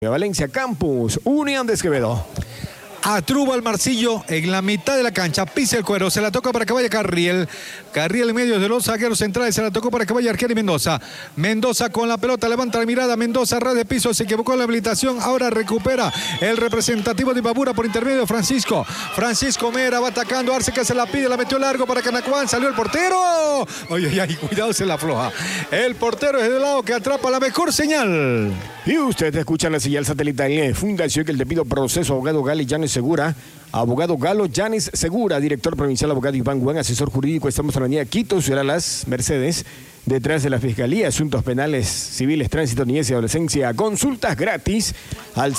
Valencia Campus, Unión de Esquevedo. Atruba al Marcillo en la mitad de la cancha, pisa el cuero, se la toca para que vaya Carriel. Carriel en medio de los zagueros centrales, se la tocó para que vaya Arquero y Mendoza. Mendoza con la pelota, levanta la mirada, Mendoza, ras de piso, se equivocó en la habilitación, ahora recupera el representativo de Imbabura por intermedio de Francisco. Francisco Mera va atacando, Arce que se la pide, la metió largo para Canacuán, salió el portero. Ay, cuidado, se la afloja. El portero es del lado que atrapa la mejor señal. Y usted escucha la señal satelital Fundación que el debido proceso, abogado Gali Llanes Segura, abogado Galo Llanes Segura, director provincial, abogado Iván Guán, asesor jurídico. Estamos en la avenida Quito, Ciudad Las Mercedes, detrás de la Fiscalía, Asuntos Penales, Civiles, Tránsito, Niñez y Adolescencia. Consultas gratis al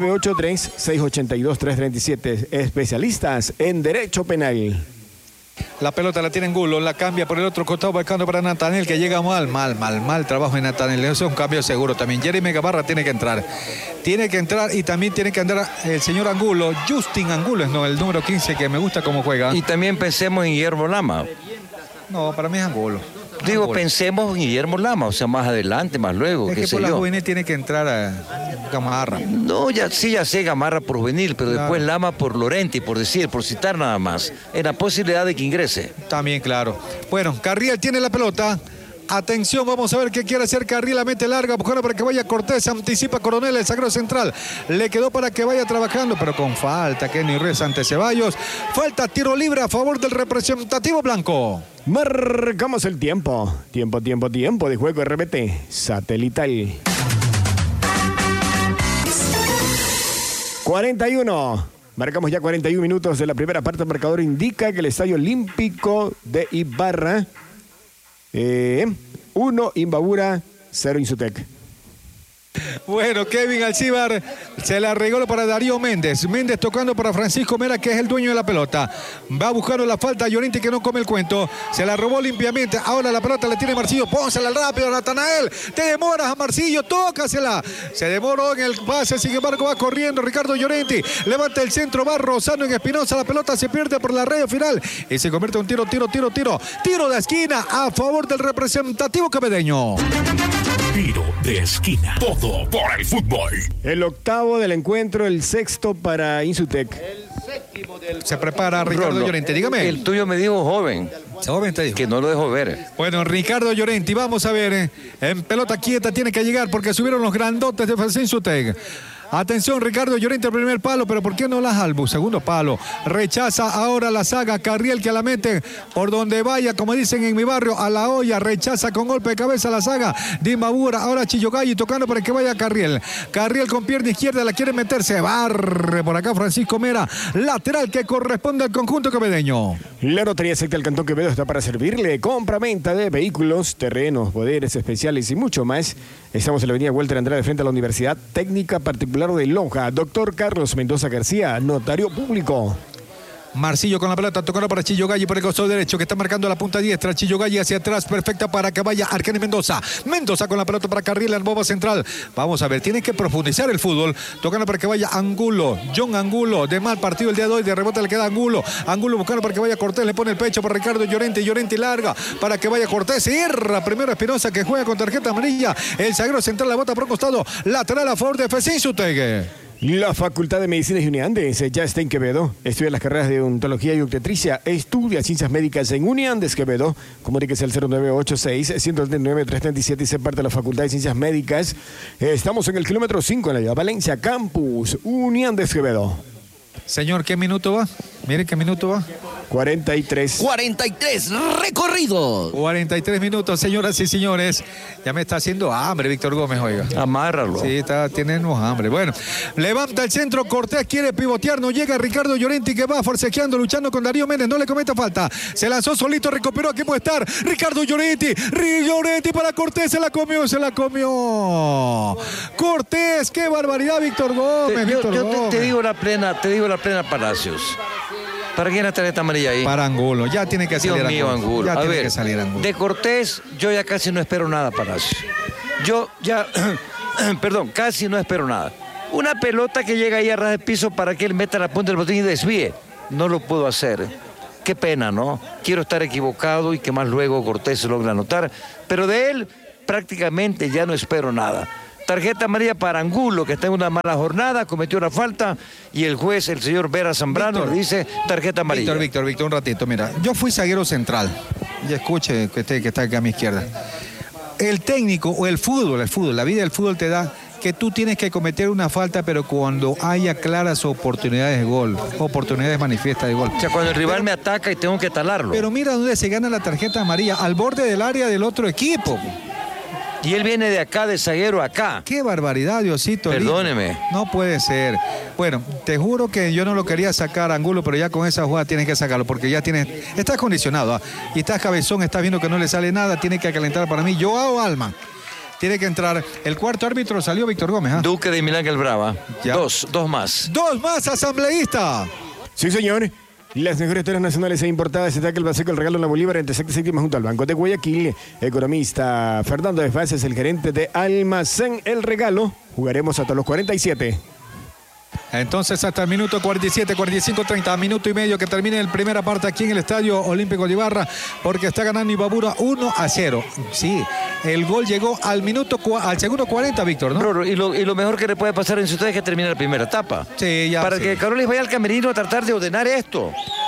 0983-682-337. Especialistas en Derecho Penal. La pelota la tiene Angulo, la cambia por el otro costado, buscando para Natanel, que llega mal trabajo en Natanel. Eso es un cambio seguro también. Jeremy Gabarra tiene que entrar y también tiene que andar el señor Angulo, Justin Angulo, no, el número 15, que me gusta cómo juega. Y también pensemos en Guillermo Lama. No, para mí es Angulo. Digo, pensemos en Guillermo Lama, o sea, más adelante, más luego, es qué que sé por la yo. juvenil tiene que entrar a Gamarra. No, ya sé Gamarra por juvenil, pero claro, después Lama por Lorenti, por citar nada más. En la posibilidad de que ingrese. También, claro. Bueno, Carriel tiene la pelota. Atención, vamos a ver qué quiere hacer Carriel, la mete larga, buscando para que vaya Cortés, anticipa Coronel, el zaguero central, le quedó para que vaya trabajando, pero con falta, Kenny Ruiz ante Ceballos, falta, tiro libre a favor del representativo blanco. Marcamos el tiempo de juego, RBT satelital. 41. Marcamos ya 41 minutos de la primera parte. El marcador indica que el Estadio Olímpico de Ibarra 1, Imbabura 0, Insutec. Bueno, Kevin Alcibar se la arregló para Darío Méndez. Méndez tocando para Francisco Mera, que es el dueño de la pelota. Va buscando la falta a Llorente, que no come el cuento. Se la robó limpiamente. Ahora la pelota la tiene Marcillo. Pónsela rápido, Natanael. Te demoras a Marcillo, tócasela. Se demoró en el pase, sin embargo va corriendo Ricardo Llorente. Levanta el centro, va rozando en Espinosa. La pelota se pierde por la raya final y se convierte en un tiro de esquina a favor del representativo cabedeño. Tiro de esquina. Todo por el fútbol. El octavo del encuentro, el sexto para Insutec. El séptimo del... Se prepara Ricardo Llorente, dígame. El tuyo me dijo joven. Joven te dijo. Que no lo dejó ver. Bueno, Ricardo Llorente, vamos a ver. En pelota quieta tiene que llegar porque subieron los grandotes de Insutec. Atención, Ricardo Llorente, el primer palo, pero ¿por qué no la Albu? Segundo palo. Rechaza ahora la saga. Carriel, que la mete por donde vaya, como dicen en mi barrio, a la olla. Rechaza con golpe de cabeza la saga de Imbabura. Ahora Chillogalli tocando para que vaya Carriel. Carriel con pierna izquierda, la quiere meterse. Barre por acá Francisco Mera. Lateral que corresponde al conjunto cabedeño. La Notaría Secta del Cantón Quevedo está para servirle. Compra-venta de vehículos, terrenos, poderes especiales y mucho más. Estamos en la avenida Walter Andrade, frente a la Universidad Técnica Particular de Loja. Doctor Carlos Mendoza García, notario público. Marcillo con la pelota, tocando para Chillogalli por el costado derecho, que está marcando la punta diestra. Chillogalli hacia atrás, perfecta para que vaya Arquero y Mendoza. Mendoza con la pelota para Carriel, el bobo central. Vamos a ver, tiene que profundizar el fútbol. Tocando para que vaya Angulo, John Angulo. De mal partido el día de hoy, de rebote le queda Angulo. Angulo buscando para que vaya Cortés, le pone el pecho para Ricardo Llorente. Llorente larga para que vaya Cortés. Cierra primero Espinosa, que juega con tarjeta amarilla. El zaguero central la bota por un costado. Lateral a favor de FC Insutec. La Facultad de Medicina y Unidades ya está en Quevedo. Estudia las carreras de odontología y obstetricia. Estudia ciencias médicas en Unidades Quevedo. Comuníquese al 0986-139-337 y se parte de la Facultad de Ciencias Médicas. Estamos en el kilómetro 5 en la ciudad Valencia Campus, Unidades Quevedo. Señor, ¿qué minuto va? Mire qué minuto va. 43. 43 recorridos. 43 minutos, señoras y señores. Ya me está haciendo hambre, Víctor Gómez, oiga. Amárralo. Sí, tenemos hambre. Bueno, levanta el centro, Cortés quiere pivotear, no llega Ricardo Llorente, que va forcejeando, luchando con Darío Méndez, no le cometa falta. Se lanzó solito, recuperó, aquí puede estar Ricardo Llorente. Llorente para Cortés, se la comió. Cortés, qué barbaridad, Víctor Gómez. Te digo la plena Palacios. ¿Para quién está esta amarilla ahí? Para Angulo, ya tiene que salir Angulo. Ya a tiene ver, que salir Angulo. De Cortés, yo ya casi no espero nada, Palacios. Yo ya, casi no espero nada. Una pelota que llega ahí a ras de piso para que él meta la punta del botín y desvíe. No lo puedo hacer. Qué pena, ¿no? Quiero estar equivocado y que más luego Cortés se logre anotar. Pero de él prácticamente ya no espero nada. tarjeta amarilla para Angulo, que está en una mala jornada, cometió una falta, y el juez, el señor Vera Zambrano, le dice tarjeta amarilla. Víctor, un ratito, mira, yo fui zaguero central, y escuche que está acá a mi izquierda. El técnico o el fútbol, la vida del fútbol te da que tú tienes que cometer una falta, pero cuando haya claras oportunidades de gol, oportunidades manifiestas de gol. O sea, cuando el rival me ataca y tengo que talarlo. Pero mira dónde se gana la tarjeta amarilla, al borde del área del otro equipo. Y él viene de acá, de zaguero acá. ¡Qué barbaridad, Diosito! Perdóneme. Lindo. No puede ser. Bueno, te juro que yo no lo quería sacar a Angulo, pero ya con esa jugada tienes que sacarlo, porque ya estás condicionado. Y estás cabezón, estás viendo que no le sale nada, tiene que calentar para mí. Joao Alma. Tiene que entrar. El cuarto árbitro salió Víctor Gómez. Duque de Milán el Brava. Ya. Dos más. Dos más, asambleísta. Sí, señor. Las mejores toras nacionales e importadas. Está que el Baseco, el regalo en la Bolívar entre sexta y séptima junto al Banco de Guayaquil. Economista Fernando de Faz es el gerente de Almacén El Regalo. Jugaremos hasta los 47. Entonces hasta el minuto 47, 45, 30, minuto y medio que termine el primera parte aquí en el Estadio Olímpico de Ibarra, porque está ganando Imbabura 1-0. Sí, el gol llegó al segundo 40, Víctor, ¿no? Bro, y lo mejor que le puede pasar en ustedes es que termine la primera etapa. Sí, ya. Para sí. que Carolis vaya al camerino a tratar de ordenar esto.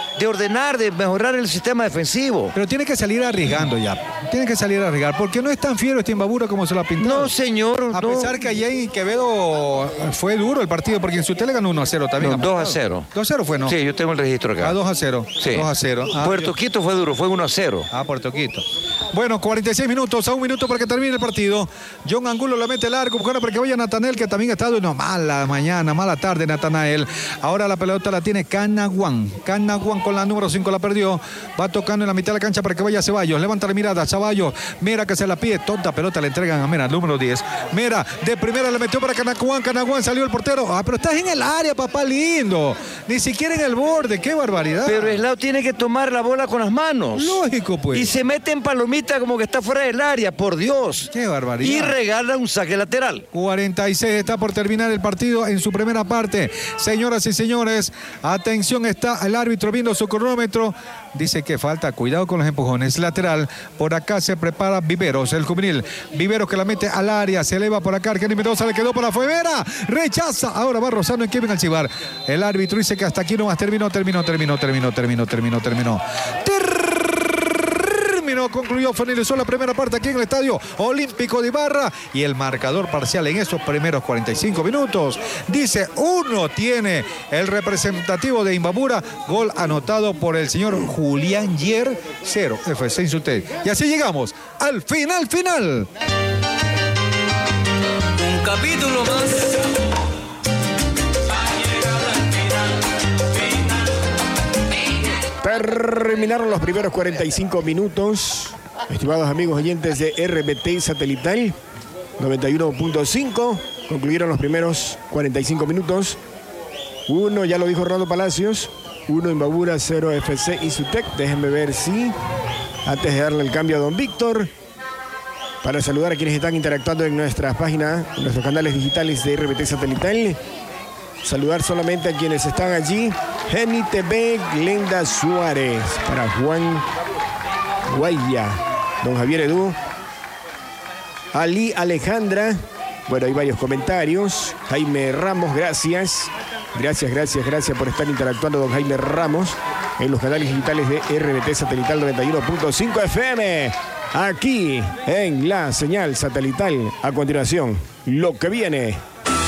De mejorar el sistema defensivo. Pero tiene que salir arriesgando ya. Tiene que salir a arriesgar, porque no es tan fiero este Imbabura como se lo ha pintado. No, señor. A pesar que allá en Quevedo fue duro el partido, porque en su tele ganó 1-0 también. No, 2-0. 2-0 fue, ¿no? Sí, yo tengo el registro acá. 2-0. Sí. 2-0. Puerto Quito fue duro, fue 1-0. Puerto Quito. Bueno, 46 minutos, a un minuto para que termine el partido. John Angulo le mete largo, buscando para que vaya Natanael, que también ha estado una mala tarde Natanael. Ahora la pelota la tiene Canaguán. Canaguán con la número 5 la perdió. Va tocando en la mitad de la cancha para que vaya Ceballos. Levanta la mirada, Ceballos. Mira que se la pide. Tonta pelota le entregan a Mera, número 10. Mera, de primera le metió para Canaguán. Canaguán salió el portero. Pero estás en el área, papá lindo. Ni siquiera en el borde. Qué barbaridad. Pero Eslao tiene que tomar la bola con las manos. Lógico, pues. Y se mete en palomita como que está fuera del área, por Dios. Qué barbaridad. Y regala un saque lateral. 46 está por terminar el partido en su primera parte. Señoras y señores, atención, está el árbitro viendo su cronómetro. Dice que falta, cuidado con los empujones. Lateral, por acá se prepara Viveros, el juvenil. Viveros que la mete al área, se eleva por acá. Argenis Mendoza le quedó por afuera. Rechaza. Ahora va rozando en Kevin Alcibar. El árbitro dice que hasta aquí no más. Terminó. Concluyó, finalizó la primera parte aquí en el Estadio Olímpico de Ibarra, y el marcador parcial en esos primeros 45 minutos dice 1 tiene el representativo de Imbabura, gol anotado por el señor Julián Yer, 0 FC Insulted. Y así llegamos al final. Un capítulo más. Terminaron los primeros 45 minutos. Estimados amigos oyentes de RBT Satelital 91.5, concluyeron los primeros 45 minutos. 1, ya lo dijo Rolando Palacios, 1 Imbabura, 0 FC Insutec. Déjenme ver si, antes de darle el cambio a don Víctor, para saludar a quienes están interactuando en nuestras páginas, en nuestros canales digitales de RBT Satelital. Saludar solamente a quienes están allí. Geni TV, Glenda Suárez, para Juan Guaya, don Javier Edu, Ali Alejandra. Bueno, hay varios comentarios. Jaime Ramos, gracias por estar interactuando, don Jaime Ramos, en los canales digitales de RBT Satelital 91.5 FM. Aquí en la señal satelital. A continuación, lo que viene.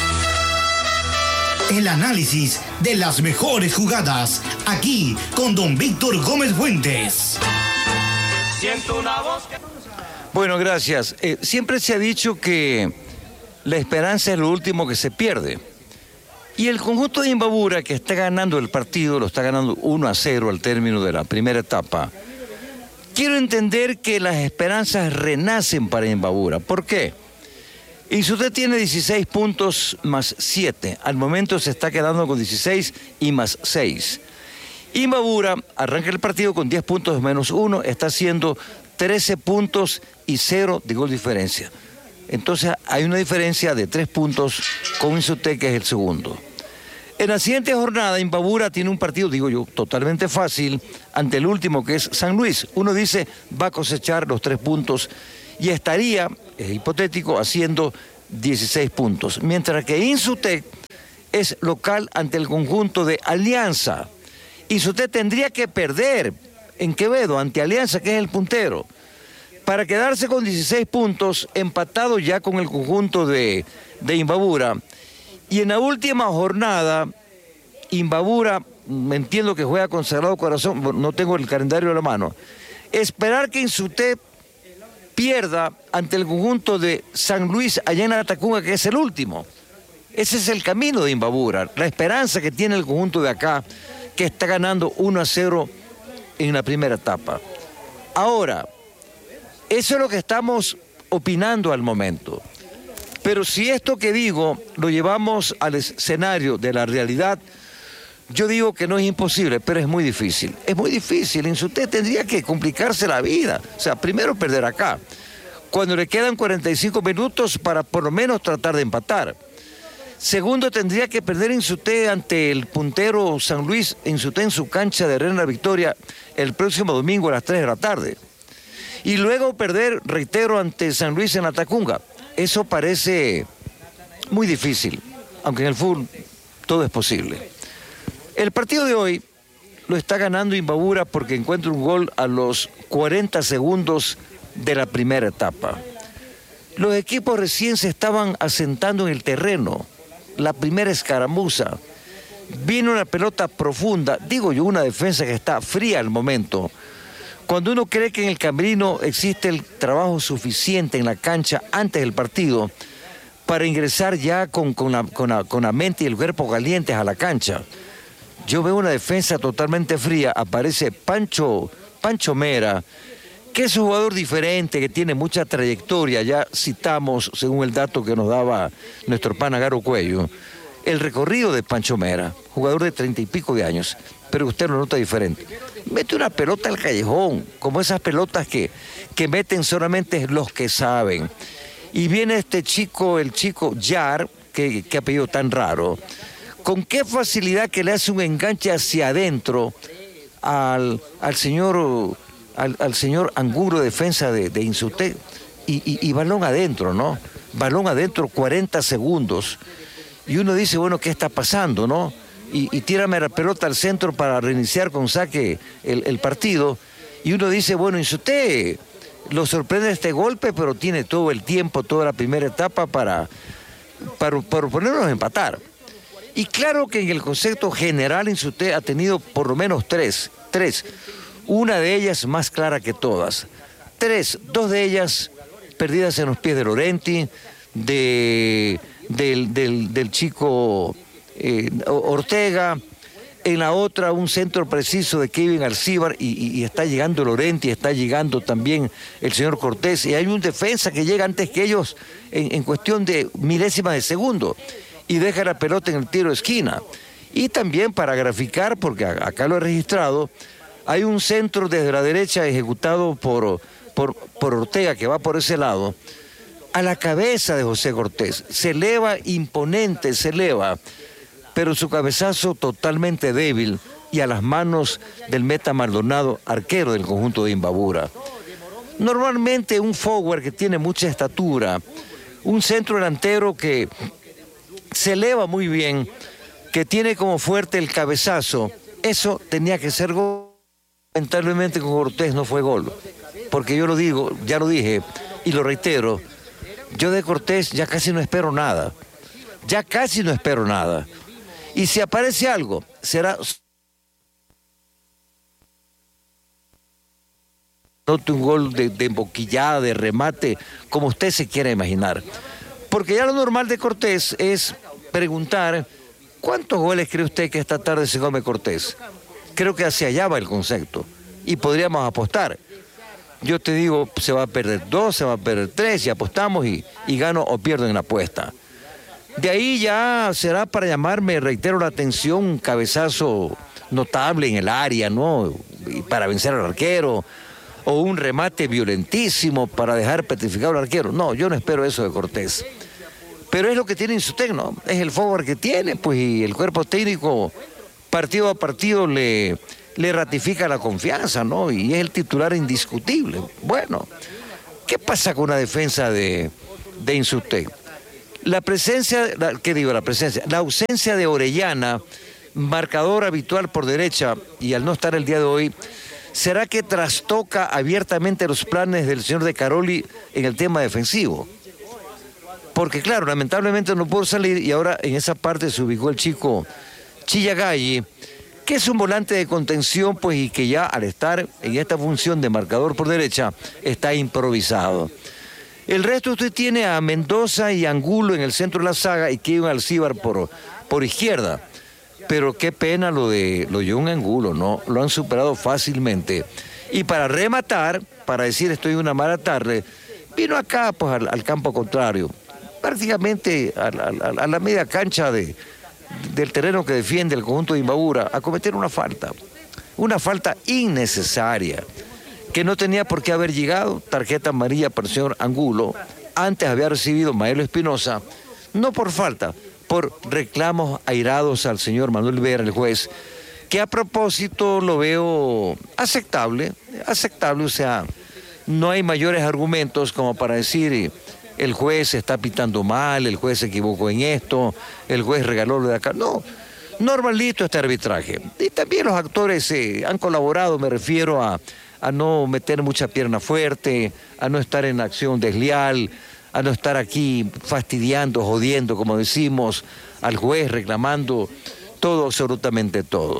El análisis de las mejores jugadas, aquí con don Víctor Gómez Fuentes. Siento una voz. Bueno, gracias. Siempre se ha dicho que la esperanza es lo último que se pierde. Y el conjunto de Imbabura, que está ganando el partido, lo está ganando 1-0 al término de la primera etapa. Quiero entender que las esperanzas renacen para Imbabura. ¿Por qué? Insutec tiene 16 puntos más 7. Al momento se está quedando con 16 y más 6. Imbabura arranca el partido con 10 puntos menos 1. Está haciendo 13 puntos y 0 de gol diferencia. Entonces hay una diferencia de 3 puntos con Insutec, que es el segundo. En la siguiente jornada, Imbabura tiene un partido, digo yo, totalmente fácil ante el último, que es San Luis. Uno dice, va a cosechar los 3 puntos y estaría, es hipotético, haciendo 16 puntos. Mientras que Insutec es local ante el conjunto de Alianza. Insutec tendría que perder en Quevedo ante Alianza, que es el puntero, para quedarse con 16 puntos, empatado ya con el conjunto de Imbabura. Y en la última jornada, Imbabura, entiendo que juega con Sagrado Corazón, no tengo el calendario a la mano, esperar que Insutec pierda ante el conjunto de San Luis allá en Latacunga, que es el último. Ese es el camino de Imbabura, la esperanza que tiene el conjunto de acá, que está ganando 1-0 en la primera etapa. Ahora, eso es lo que estamos opinando al momento. Pero si esto que digo lo llevamos al escenario de la realidad, yo digo que no es imposible, pero es muy difícil. Es muy difícil. Insutec tendría que complicarse la vida. O sea, primero perder acá, cuando le quedan 45 minutos para por lo menos tratar de empatar. Segundo, tendría que perder Insutec ante el puntero San Luis, Insutec en su cancha de Reina Victoria el próximo domingo a las 3 de la tarde. Y luego perder, reitero, ante San Luis en Latacunga. Eso parece muy difícil, aunque en el fútbol todo es posible. El partido de hoy lo está ganando Imbabura porque encuentra un gol a los 40 segundos de la primera etapa. Los equipos recién se estaban asentando en el terreno. La primera escaramuza. Viene una pelota profunda, digo yo, una defensa que está fría al momento. Cuando uno cree que en el camerino existe el trabajo suficiente en la cancha antes del partido para ingresar ya con la mente y el cuerpo calientes a la cancha. Yo veo una defensa totalmente fría. Aparece Pancho Mera, que es un jugador diferente, que tiene mucha trayectoria. Ya citamos, según el dato que nos daba nuestro pana Garo Cuello, el recorrido de Pancho Mera, jugador de 30 y pico de años, pero usted lo nota diferente. Mete una pelota al callejón, como esas pelotas que meten solamente los que saben. Y viene este chico, el chico Yar, que apellido tan raro, con qué facilidad que le hace un enganche hacia adentro al señor Angulo, defensa de Insutec, y balón adentro, ¿no? Balón adentro, 40 segundos. Y uno dice, bueno, ¿qué está pasando, no? Y tírame la pelota al centro para reiniciar con saque el partido. Y uno dice, bueno, Insutec lo sorprende este golpe, pero tiene todo el tiempo, toda la primera etapa para ponernos a empatar. Y claro que en el concepto general Insutec ha tenido por lo menos tres. Una de ellas más clara que todas. Dos de ellas perdidas en los pies de Lorenti, del chico Ortega. En la otra un centro preciso de Kevin Alcíbar y está llegando Lorenti, está llegando también el señor Cortés. Y hay un defensa que llega antes que ellos en cuestión de milésimas de segundo y deja la pelota en el tiro de esquina. Y también para graficar, porque acá lo he registrado, hay un centro desde la derecha ejecutado por Ortega, que va por ese lado, a la cabeza de José Cortés. Se eleva, imponente, pero su cabezazo totalmente débil y a las manos del meta Maldonado, arquero del conjunto de Imbabura. Normalmente un forward que tiene mucha estatura, un centro delantero que se eleva muy bien, que tiene como fuerte el cabezazo, eso tenía que ser gol. Lamentablemente con Cortés no fue gol, porque yo lo digo, ya lo dije y lo reitero, yo de Cortés ya casi no espero nada. Y si aparece algo, será un gol de emboquillada, de remate, como usted se quiera imaginar. Porque ya lo normal de Cortés es preguntar, ¿cuántos goles cree usted que esta tarde se come Cortés? Creo que hacia allá va el concepto. Y podríamos apostar. Yo te digo, se va a perder 2, se va a perder 3, y apostamos y gano o pierdo en la apuesta. De ahí ya será para llamarme, reitero, la atención, un cabezazo notable en el área, ¿no? Y para vencer al arquero, o un remate violentísimo para dejar petrificado al arquero. No, yo no espero eso de Cortés. Pero es lo que tiene Insutec, ¿no? Es el forward que tiene, pues, y el cuerpo técnico, partido a partido, le ratifica la confianza, ¿no? Y es el titular indiscutible. Bueno, ¿qué pasa con la defensa de Insutec? La ausencia de Orellana, marcador habitual por derecha, y al no estar el día de hoy, ¿será que trastoca abiertamente los planes del señor De Caroli en el tema defensivo? Porque claro, lamentablemente no pudo salir y ahora en esa parte se ubicó el chico Chillagalli, que es un volante de contención, pues, y que ya al estar en esta función de marcador por derecha, está improvisado. El resto usted tiene a Mendoza y Angulo en el centro de la saga y Kevin Alcíbar por izquierda. Pero qué pena lo de John Angulo, ¿no? Lo han superado fácilmente. Y para rematar, para decir estoy una mala tarde, vino acá pues al campo contrario, prácticamente a la media cancha del terreno que defiende el conjunto de Imbabura, a cometer una falta innecesaria, que no tenía por qué haber llegado. Tarjeta amarilla para el señor Angulo. Antes había recibido Maelo Espinosa, no por falta, por reclamos airados al señor Manuel Vera, el juez, que a propósito lo veo aceptable, o sea, no hay mayores argumentos como para decir el juez está pitando mal, el juez se equivocó en esto, el juez regaló lo de acá. No, normalito este arbitraje. Y también los actores han colaborado, me refiero a no meter mucha pierna fuerte, a no estar en acción desleal, a no estar aquí fastidiando, jodiendo, como decimos, al juez, reclamando todo, absolutamente todo.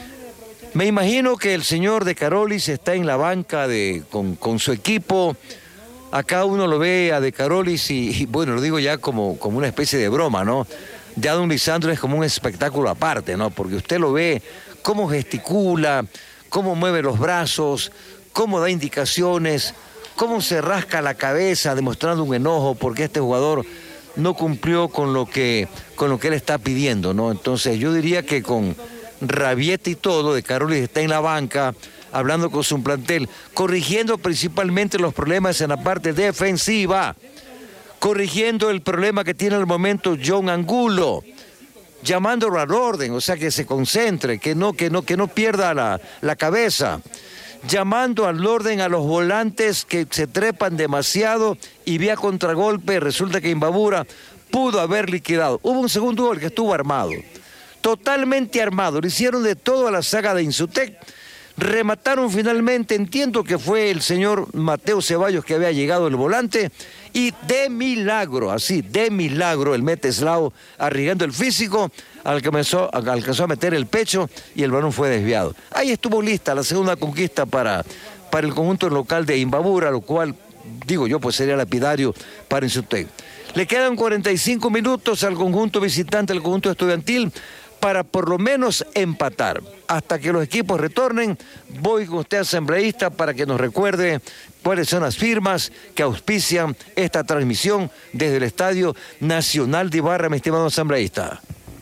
Me imagino que el señor De Carolis está en la banca con su equipo. Acá uno lo ve a De Carolis y bueno, lo digo ya como una especie de broma, ¿no? Ya don Lisandro es como un espectáculo aparte, ¿no? Porque usted lo ve cómo gesticula, cómo mueve los brazos, cómo da indicaciones, cómo se rasca la cabeza demostrando un enojo porque este jugador no cumplió con lo que él está pidiendo, ¿no? Entonces yo diría que con rabieta y todo, De Carolis está en la banca, hablando con su plantel, corrigiendo principalmente los problemas en la parte defensiva, corrigiendo el problema que tiene al momento John Angulo, llamándolo al orden, o sea, que se concentre, que no pierda la cabeza, llamando al orden a los volantes que se trepan demasiado y vía contragolpe, resulta que Imbabura pudo haber liquidado. Hubo un segundo gol que estuvo armado, totalmente armado, le hicieron de todo a la saga de Insutec. Remataron finalmente, entiendo que fue el señor Mateo Ceballos que había llegado el volante, y de milagro, así, de milagro, el Meteslao, arriesgando el físico, alcanzó a meter el pecho y el balón fue desviado. Ahí estuvo lista la segunda conquista para el conjunto local de Imbabura, lo cual, digo yo, pues sería lapidario para Insutec. Le quedan 45 minutos al conjunto visitante, al conjunto estudiantil, para por lo menos empatar. Hasta que los equipos retornen, voy con usted, asambleísta, para que nos recuerde cuáles son las firmas que auspician esta transmisión desde el Estadio Nacional de Ibarra, mi estimado asambleísta.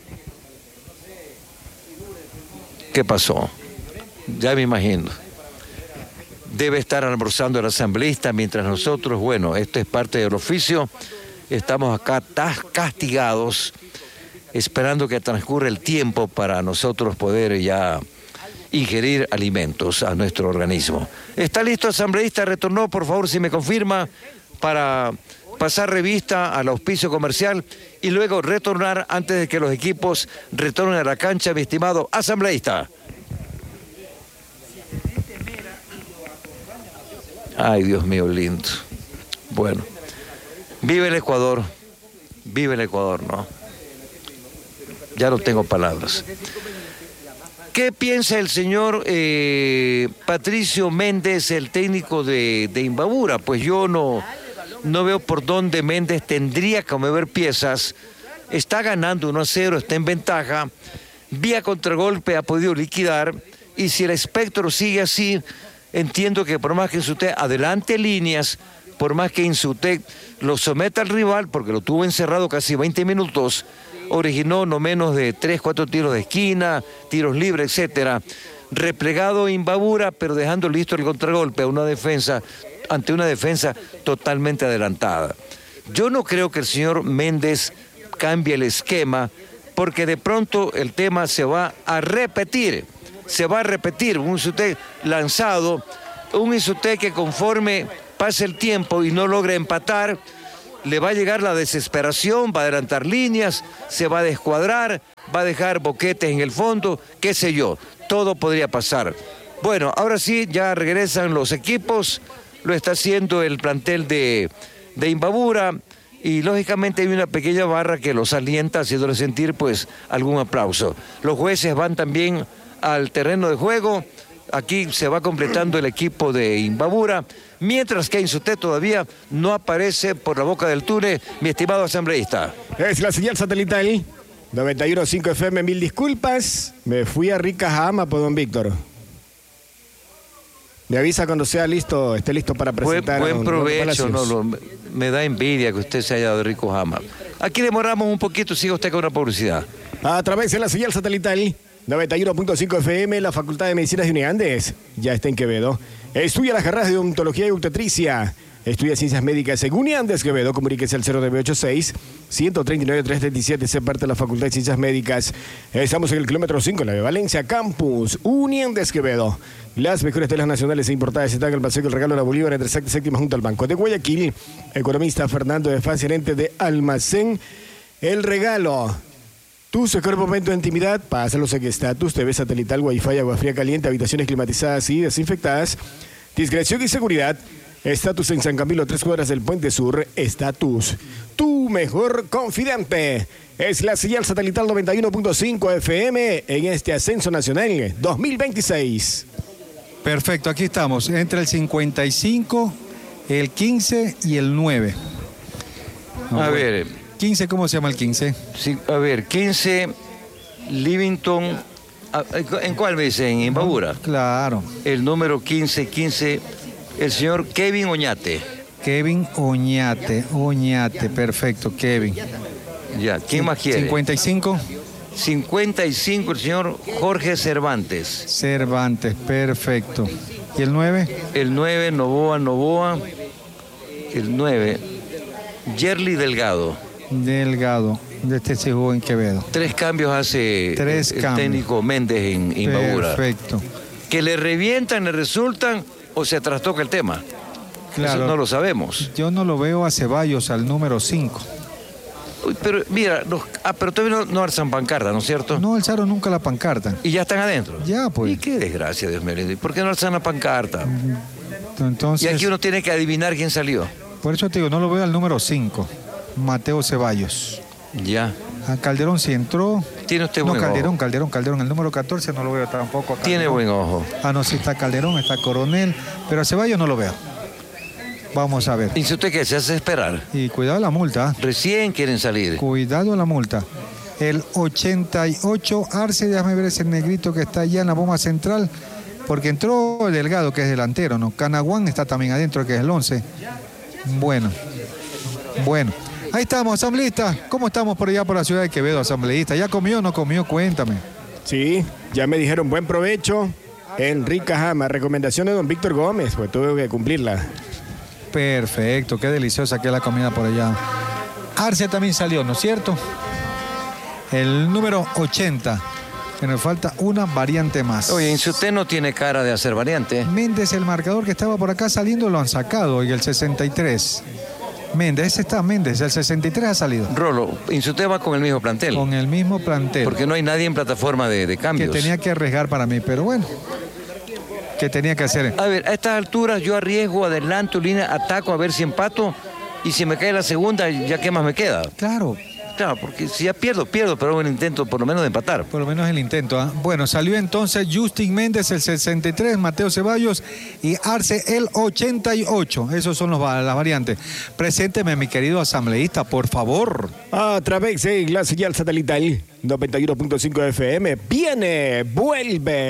¿Qué pasó? Ya me imagino. Debe estar almorzando el asambleísta mientras nosotros, bueno, esto es parte del oficio, estamos acá castigados, esperando que transcurra el tiempo para nosotros poder ya ingerir alimentos a nuestro organismo. ¿Está listo, asambleísta? Retornó, por favor, si me confirma, para pasar revista al auspicio comercial y luego retornar antes de que los equipos retornen a la cancha, mi estimado asambleísta. Ay, Dios mío, lindo. Bueno, vive el Ecuador, ¿no? Ya no tengo palabras. ¿Qué piensa el señor Patricio Méndez, el técnico de Imbabura? Pues yo no veo por dónde Méndez tendría que mover piezas. Está ganando 1-0, está en ventaja. Vía contragolpe ha podido liquidar. Y si el espectro sigue así, entiendo que por más que Insutec adelante líneas, por más que Insutec lo someta al rival, porque lo tuvo encerrado casi 20 minutos, originó no menos de 3-4 tiros de esquina, tiros libres, etcétera. Replegado Imbabura, pero dejando listo el contragolpe ante una defensa totalmente adelantada. Yo no creo que el señor Méndez cambie el esquema, porque de pronto el tema se va a repetir. Un Insutec lanzado, un Insutec que conforme pase el tiempo y no logre empatar, le va a llegar la desesperación, va a adelantar líneas, se va a descuadrar, va a dejar boquetes en el fondo, qué sé yo, todo podría pasar. Bueno, ahora sí, ya regresan los equipos, lo está haciendo el plantel de Imbabura, y lógicamente hay una pequeña barra que los alienta, haciéndole sentir pues algún aplauso. Los jueces van también al terreno de juego. Aquí se va completando el equipo de Imbabura, mientras que Insuté todavía no aparece por la boca del túnel, mi estimado asambleísta. Es la señal satelital 91.5 FM, mil disculpas. Me fui a Ricajama, por don Víctor. Me avisa cuando sea listo, esté listo para presentar. Buen provecho, me da envidia que usted se haya dado de Ricajama. Aquí demoramos un poquito, siga usted con una publicidad. A través de la señal satelital 91.5 FM, la Facultad de Medicinas de Uniandes ya está en Quevedo. Estudia las carreras de odontología y obstetricia. Estudia ciencias médicas en Uniandes Quevedo. Comuníquese al 0986-139-337. Se parte de la Facultad de Ciencias Médicas. Estamos en el kilómetro 5, en la de Valencia Campus, Uniandes Quevedo. Las mejores telas nacionales e importadas están en el Paseo del Regalo de la Bolívar, entre sexta y séptima, junto al Banco de Guayaquil. Economista Fernando de Faz, gerente de Almacén El Regalo. Tu mejor momento de intimidad, pásalos en Estatus, TV satelital, Wi-Fi, agua fría caliente, habitaciones climatizadas y desinfectadas, discreción y seguridad. Estatus en San Camilo, 3 cuadras del Puente Sur. Estatus, tu mejor confidente. Es la señal satelital 91.5 FM en este ascenso nacional 2026. Perfecto, aquí estamos, entre el 55, el 15 y el 9. A ver. 15, ¿cómo se llama el 15? Sí, a ver, 15, Livington, ¿en cuál me dice? En Imbabura. Claro. El número 15, el señor Kevin Oñate. Kevin Oñate, perfecto, Kevin. Ya, ¿quién más quiere? 55. 55, el señor Jorge Cervantes. Perfecto. ¿Y el 9? El 9, Novoa. El 9, Yerly Delgado. Este se jugó en Quevedo. 3 cambios hace el técnico Méndez en Imbabura. Perfecto. Que le revientan, le resultan o se trastoca el tema. Claro. Eso no lo sabemos. Yo no lo veo a Ceballos al número 5. Uy, pero mira, pero todavía no alzan pancarta, ¿no es cierto? No alzaron nunca la pancarta. ¿Y ya están adentro? Ya, pues. Y qué desgracia, Dios mío. ¿Por qué no alzan la pancarta? Entonces, y aquí uno tiene que adivinar quién salió. Por eso te digo, no lo veo al número 5. Mateo Ceballos. Ya. A Calderón sí entró. Tiene usted buen ojo. Calderón. El número 14 no lo veo tampoco. Tiene buen ojo. Ah, no, sí está Calderón, está Coronel. Pero a Ceballos no lo veo. Vamos a ver. ¿Y si usted qué? Se hace esperar. Y cuidado la multa. Recién quieren salir. Cuidado la multa. El 88 Arce, déjame ver ese negrito que está allá en la bomba central. Porque entró el Delgado, que es delantero, ¿no? Canaguán está también adentro, que es el 11. Bueno. Ahí estamos, asambleísta. ¿Cómo estamos por allá por la ciudad de Quevedo, asambleísta? ¿Ya comió o no comió? Cuéntame. Sí, ya me dijeron buen provecho en Ricajama. Recomendación de don Víctor Gómez, pues tuve que cumplirla. Perfecto, qué deliciosa que es la comida por allá. Arce también salió, ¿no es cierto? El número 80. Que nos falta una variante más. Oye, si usted no tiene cara de hacer variante. Méndez, el marcador que estaba por acá saliendo, lo han sacado. Y el 63. Méndez, el 63 ha salido. Rolo, Insuté va con el mismo plantel. Con el mismo plantel. Porque no hay nadie en plataforma de cambios. Que tenía que arriesgar para mí, pero bueno. ¿Qué tenía que hacer? A ver, a estas alturas yo arriesgo, adelanto, línea, ataco a ver si empato. Y si me cae la segunda, ya qué más me queda. Claro, porque si ya pierdo, pero un intento por lo menos de empatar. Por lo menos el intento. ¿Eh? Bueno, salió entonces Justin Méndez, el 63, Mateo Ceballos y Arce, el 88. Esos son las variantes. Presénteme, mi querido asambleísta, por favor. A través de la señal satelital 91.5 FM, vuelve